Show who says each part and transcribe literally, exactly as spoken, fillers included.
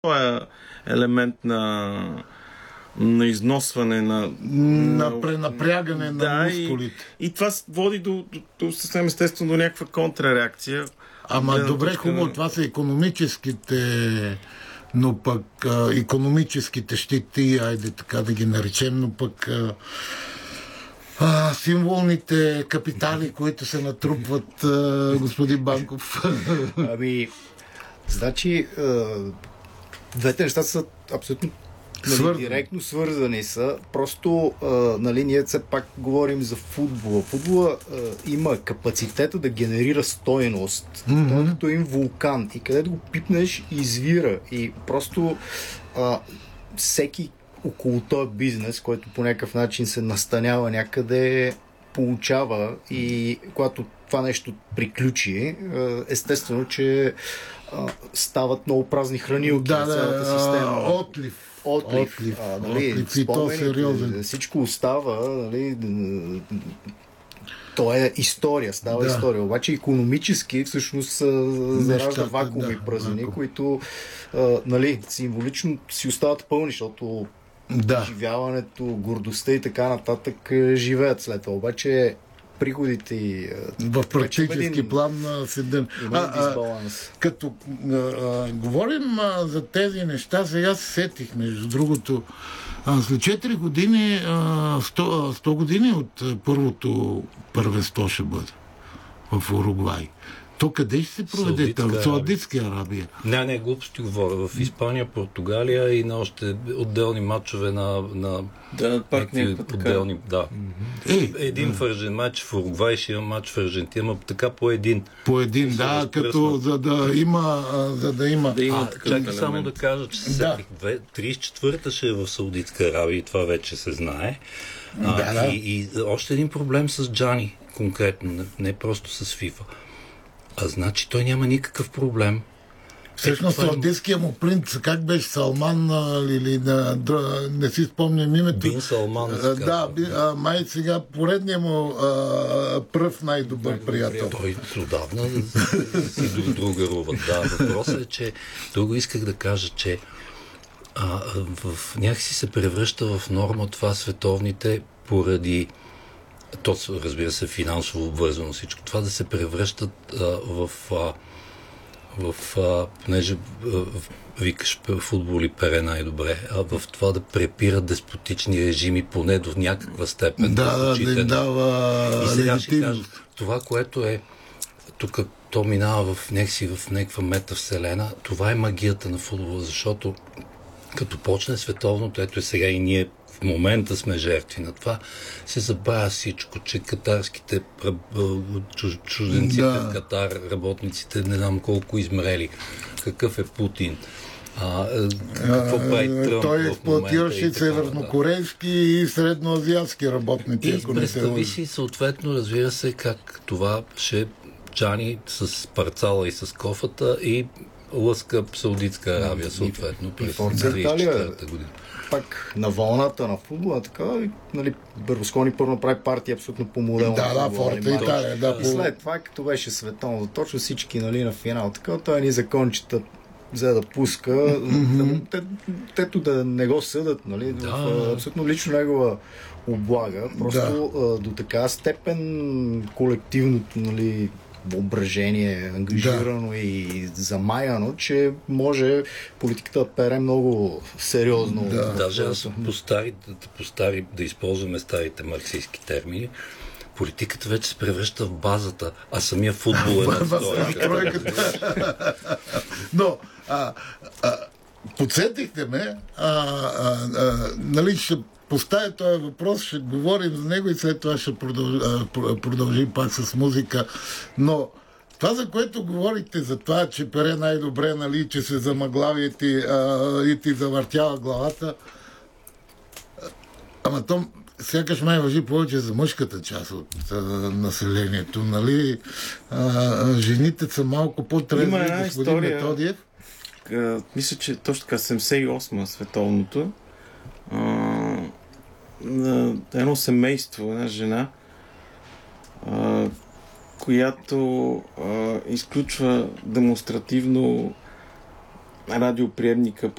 Speaker 1: Това е елемент на, на износване на...
Speaker 2: На пренапрягане
Speaker 1: да,
Speaker 2: на мускулите.
Speaker 1: И, и това води до, до, до съвсем естествено до някаква контрареакция.
Speaker 2: Ама добре, хубаво, на... това са икономическите, но пък а, икономическите щити, айде така да ги наречем, но пък а, а, символните капитали, които се натрупват, а, господин Банков.
Speaker 3: Ами, значи, а, двете неща са абсолютно нали, директно свързани са. Просто, а, нали, ние все пак говорим за футбола. Футбола а, има капацитета да генерира стойност. Mm-hmm. Той е като им вулкан. И където го пипнеш, извира. И просто а, всеки около този бизнес, който по някакъв начин се настанява някъде, получава и когато това нещо приключи, естествено, че а, стават много празни хранилки
Speaker 2: да,
Speaker 3: на цялата система.
Speaker 2: Отлив.
Speaker 3: Отлив.
Speaker 2: Отлив.
Speaker 3: А, нали,
Speaker 2: Отлив. И то сериозен.
Speaker 3: Всичко остава, нали, то е история, става да. история. Обаче икономически всъщност заражда вакууми да, празнини, вакуум. които а, нали, символично си остават пълни, защото да. живяването, гордостта и така нататък живеят след това. Обаче приходите и...
Speaker 2: В практически един... план на седен.
Speaker 3: Има дисбаланс.
Speaker 2: Като а, а, говорим а, за тези неща, сега се сетих, между другото, а, след четири години, а, сто, сто години от а, първото първенство ще бъде в Уругвай. То къде ще се проведе? В Саудитска Арабия.
Speaker 4: Не, не, глупости говоря. В Испания, Португалия и на още отделни матчове на, на
Speaker 1: да, пак
Speaker 4: отделни. Да.
Speaker 2: Е,
Speaker 4: един
Speaker 2: да.
Speaker 4: в Аржен матч в Уругвай, ще има матч в Аржентина, така по един.
Speaker 2: По един, да, като за да има, за да има.
Speaker 4: Да има а, чакай само да кажа, че да. тридесет и четвърта ще е в Саудитска Арабия и това вече се знае. А, да, да. И, и още един проблем с Джани, конкретно, не просто с FIFA. А значи той няма никакъв проблем.
Speaker 2: Всъщност е, саудитския му принц, как беше Салман или да, да, не си спомням името.
Speaker 4: Бин Салман.
Speaker 2: А, да, би, а, май сега поредния му а, пръв най-добър приятел.
Speaker 4: Той отдавна си друг другаруват. Да, въпросът е, че друго исках да кажа, че а, в, някакси се превръща в норма това световните поради то, разбира се, финансово обвързано всичко. Това да се превръщат а, в, а, в а, понеже а, викаш футбол и пере най-добре, а в това да препират деспотични режими поне до някаква степен.
Speaker 2: Да, да, да им дава
Speaker 4: и сега ще кажа, това, което е тук, то минава в някакси в някаква метавселена, това е магията на футбола, защото като почне световното, ето и сега и ние в момента сме жертви на това, се забравя всичко, че катарските чужденците да. в Катар, работниците, не знам колко измрели, какъв е Путин, а, какво прави Тръмп.
Speaker 2: Той експлоатираше и севернокорейски и средноазиатски работници.
Speaker 4: И представи си съответно, разбира се, как това ще Джани с парцала и с кофата и лъска Саудитска Арабия, съответно, през тридесет и четвърта година.
Speaker 3: Пак на вълната на футбола, така, нали, Берлускони първо направи партия абсолютно по модел.
Speaker 2: Да, да, Форта Италия, да.
Speaker 3: И след това, като беше световно, точно всички, нали, на финал, така, той ни закончета взе да пуска, mm-hmm. те, тето да не го съдат, нали, да. в абсолютно лично негова облага, просто да. до така степен колективното, нали, въображение, ангажирано да. и замаяно, че може политиката да пере много сериозно.
Speaker 4: Да. Даже аз по стари, да, по стари, да използваме старите марксистски термини, политиката вече се превръща в базата, а самия футбол е
Speaker 2: настройката. Но, а, а, подсетихте ме, а, а, а, нали, ще поставя този въпрос, ще говорим за него и след това ще продължи, продължи пак с музика. Но това, за което говорите, за това, че пере най-добре, нали, че се замъглави и ти, а, и ти завъртява главата, ама то сякаш май важи повече за мъжката част от а, населението, нали? А, жените са малко по-трезви, господин история, Методиев.
Speaker 1: А, мисля, че точно така седемдесет и осма световното а, на едно семейство, една жена, а, която а, изключва демонстративно радиоприемника